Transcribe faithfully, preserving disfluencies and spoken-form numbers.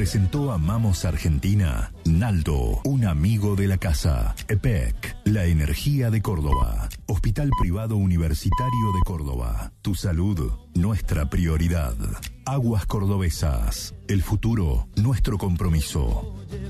Presentó Amamos Argentina, Naldo, un amigo de la casa. E P E C, la energía de Córdoba. Hospital Privado Universitario de Córdoba. Tu salud, nuestra prioridad. Aguas Cordobesas, el futuro, nuestro compromiso.